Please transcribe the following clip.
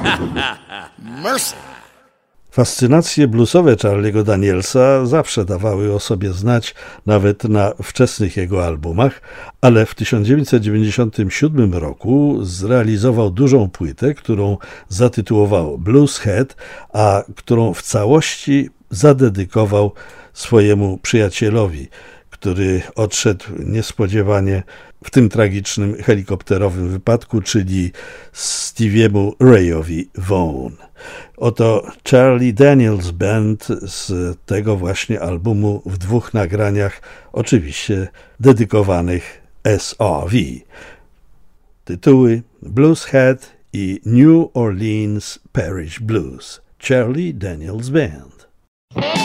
Mercy. Fascynacje bluesowe Charlie'ego Danielsa zawsze dawały o sobie znać nawet na wczesnych jego albumach, ale w 1997 roku zrealizował dużą płytę, którą zatytułował Blues Head, a którą w całości zadedykował swojemu przyjacielowi, który odszedł niespodziewanie w tym tragicznym helikopterowym wypadku, czyli Stevie'emu Rayowi Vaughan. Oto Charlie Daniels Band z tego właśnie albumu w 2 nagraniach, oczywiście dedykowanych SRV. Tytuły Blues Head i New Orleans Parish Blues. Charlie Daniels Band.